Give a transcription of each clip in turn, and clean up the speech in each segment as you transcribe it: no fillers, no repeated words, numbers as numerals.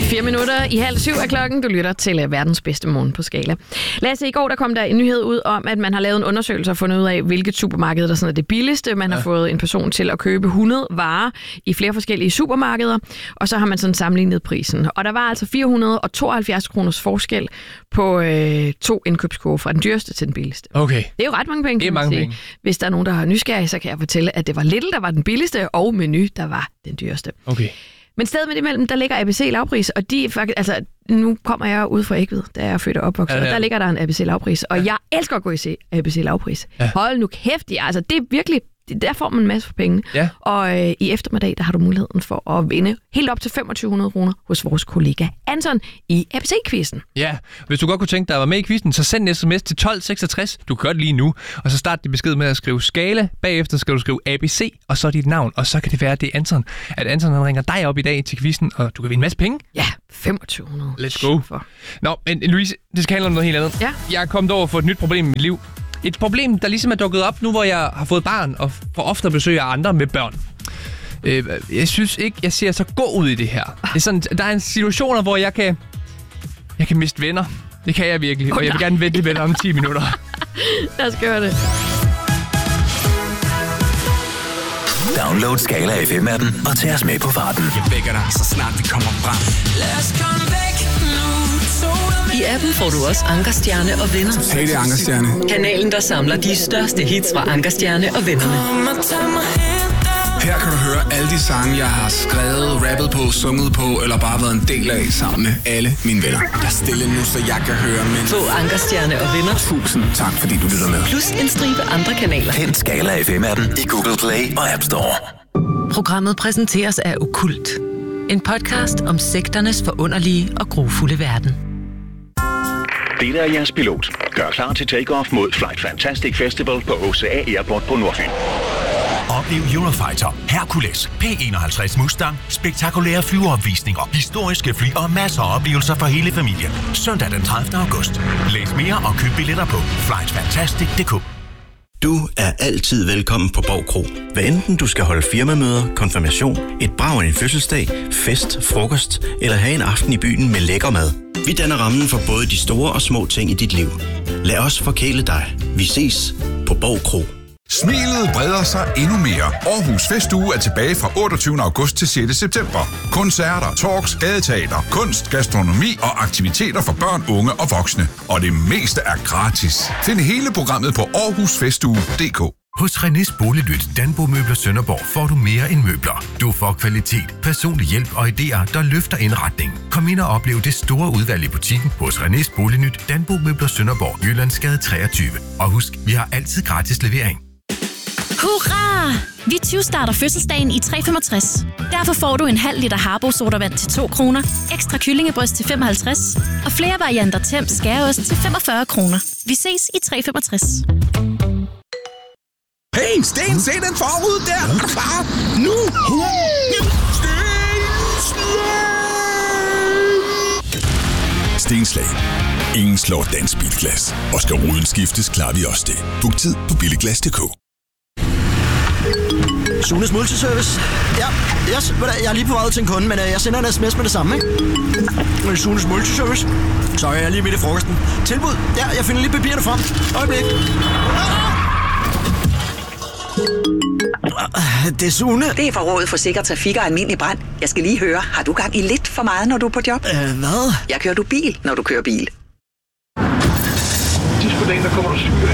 4 minutter i 6:30 er klokken. Du lytter til verdens bedste morgen på Skala. Lasse, i går der kom der en nyhed ud om, at man har lavet en undersøgelse og fundet ud af, hvilket supermarked der sådan er det billigste. Man har fået en person til at købe 100 varer i flere forskellige supermarkeder, og så har man sådan sammenlignet prisen. Og der var altså 472 kroners forskel på 2 indkøbskurve fra den dyreste til den billigste. Okay. Det er jo ret mange penge, Det er mange penge. Hvis der er nogen, der har nysgerrig, så kan jeg fortælle, at det var Lidl, der var den billigste, og Menu, der var den dyreste. Okay. Men stedet med det imellem, der ligger ABC lavpris, og de faktisk, altså nu kommer jeg ud fra Ægved, der er født og opvokset, og der ligger der en ABC lavpris, og jeg elsker at gå i ABC lavpris. Hold nu kæft, altså det er virkelig, der får man en masse for penge. Ja. Og i eftermiddag, der har du muligheden for at vinde helt op til 2500 kroner hos vores kollega Anton i ABC-quizzen. Ja, hvis du godt kunne tænke dig at være med i quizzen, så send en sms til 1266. Du kan gøre det lige nu, og så start din besked med at skrive Skala. Bagefter skal du skrive ABC, og så dit navn, og så kan det være, at det er Anton. At Anton han ringer dig op i dag til quizzen, og du kan vinde en masse penge. Ja, 2500. Let's go. Nå, men Louise, det skal handle om noget helt andet. Ja. Jeg er kommet over for et nyt problem i mit liv. Et problem, der ligesom er dukket op nu, hvor jeg har fået barn og får ofte besøg af andre med børn. Jeg synes ikke, jeg ser så god ud i det her. Det er sådan, der er en situationer, hvor jeg kan miste venner. Det kan jeg virkelig, og jeg vil gerne vente venner om 10 minutter. Lad os gøre det. Download Skala FM-appen og tag os med på farten. Jeg vækker dig, så snart vi kommer frem. Lad os komme væk nu. I appen får du også Anker Stjerne og Venner. Hey, det er Anker Stjerne. Kanalen, der samler de største hits fra Anker Stjerne og Vennerne. Her kan du høre alle de sange, jeg har skrevet, rappet på, sunget på, eller bare været en del af sammen med alle mine venner. Der er stille nu, så jeg kan høre, men... Få Anker Stjerne og Venner. Tusind tak, fordi du lytter med. Plus en stribe andre kanaler. Hent Skala FM-appen i Google Play og App Store. Programmet præsenteres af Okkult. En podcast om sekternes forunderlige og grufulde verden. Det er jeres pilot. Gør klar til take-off mod Flight Fantastic Festival på OCA Airport på Nordfyn. Oplev Eurofighter, Hercules, P51 Mustang, spektakulære flyveopvisninger, historiske fly og masser af oplevelser for hele familien. Søndag den 30. august. Læs mere og køb billetter på flightfantastic.dk. Du er altid velkommen på Borg Kro. Hvad enten du skal holde firmamøder, konfirmation, et brag af en fødselsdag, fest, frokost eller have en aften i byen med lækker mad. Vi danner rammen for både de store og små ting i dit liv. Lad os forkæle dig. Vi ses på Borg Kro. Smilet breder sig endnu mere. Aarhus Festuge er tilbage fra 28. august til 6. september. Koncerter, talks, gadeteater, kunst, gastronomi og aktiviteter for børn, unge og voksne. Og det meste er gratis. Find hele programmet på aarhusfestuge.dk. Hos Renés Boliglyt Danbo Møbler Sønderborg får du mere end møbler. Du får kvalitet, personlig hjælp og idéer, der løfter indretningen. Kom ind og oplev det store udvalg i butikken hos Renés Boliglyt Danbo Møbler Sønderborg, Jyllandsgade 23. Og husk, vi har altid gratis levering. Hurra! Vi 20 starter fødselsdagen i 365. Derfor får du en halv liter Harbo sodavand til 2 kroner, ekstra kyllingebryst til 55 og flere varianter Temp skæreost til 45 kroner. Vi ses i 365. Hey, Sten, se den forud der! Er du klar? Nu! Stenslag. Ingen slår dansk bilglas. Og skal ruden skiftes, klarer vi også det. Book tid på billiglas.dk. Sunes Multiservice. Ja, yes. Jeg er lige på vej ud til en kunde, men jeg sender en sms med det samme, ikke? Sunes Multiservice. Så jeg er lige midt i frokosten. Tilbud. Ja, jeg finder lige papirerne frem. Øjeblik. Det er Sune. Det er fra Rådet for Sikker Trafik og Almindelig Brand. Jeg skal lige høre, har du gang i lidt for meget, når du er på job? Hvad? Jeg kører du bil, når du kører bil. Der kommer du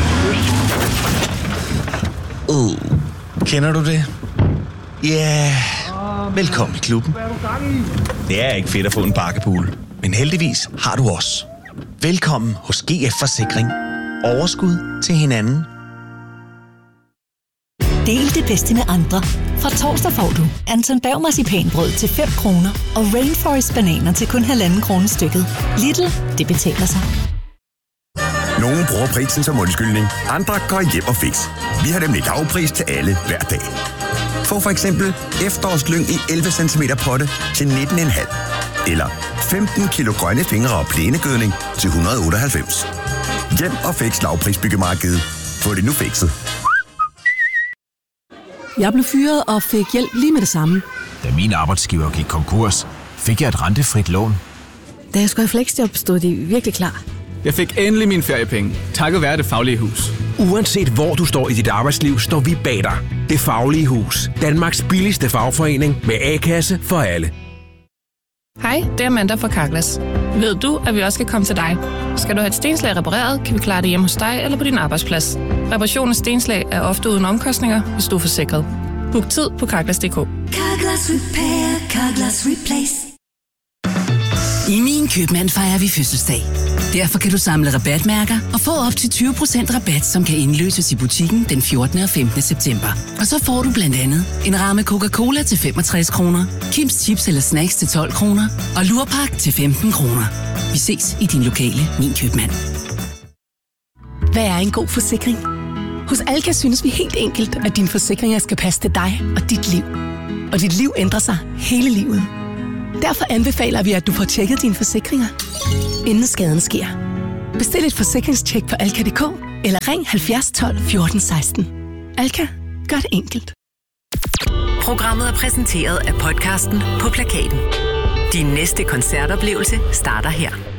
Kender du det? Ja, velkommen i klubben. Det er ikke fedt at få en bakkepool, men heldigvis har du os. Velkommen hos GF Forsikring. Overskud til hinanden. Del det bedste med andre. Fra torsdag får du Anton Berg marcipanbrød til 5 kroner og Rainforest bananer til kun 1,5 kroner stykket. Lidl, det betaler sig. Nogle bruger prisen som undskyldning, andre går hjem og fix. Vi har nemlig lavpris til alle hver dag. Få for eksempel efterårslyng i 11 cm potte til 19,5. Eller 15 kilo grønne fingre og plænegødning til 198. Hjem og fix lavprisbyggemarkedet. Få det nu fikset. Jeg blev fyret og fik hjælp lige med det samme. Da min arbejdsgiver gik konkurs, fik jeg et rentefrit lån. Da jeg skulle have fleksjob, stod de virkelig klar. Jeg fik endelig mine feriepenge, takket være Det Faglige Hus. Uanset hvor du står i dit arbejdsliv, står vi bag dig. Det Faglige Hus. Danmarks billigste fagforening med A-kasse for alle. Hej, det er Amanda fra Carglass. Ved du, at vi også skal komme til dig? Skal du have et stenslag repareret, kan vi klare det hjemme hos dig eller på din arbejdsplads. Reparation af stenslag er ofte uden omkostninger, hvis du er forsikret. Book tid på Carglass.dk. Carglass Repair, Carglass Replace. I Min Købmand fejrer vi fødselsdag. Derfor kan du samle rabatmærker og få op til 20% rabat, som kan indløses i butikken den 14. og 15. september. Og så får du blandt andet en ramme Coca-Cola til 65 kroner, Kims Chips eller Snacks til 12 kroner og Lurpak til 15 kroner. Vi ses i din lokale Min Købmand. Hvad er en god forsikring? Hos Alka synes vi helt enkelt, at dine forsikringer skal passe til dig og dit liv. Og dit liv ændrer sig hele livet. Derfor anbefaler vi, at du får tjekket dine forsikringer, inden skaden sker. Bestil et forsikringstjek på alka.dk eller ring 70 12 14 16. Alka, gør det enkelt. Programmet er præsenteret af podcasten På Plakaten. Din næste koncertoplevelse starter her.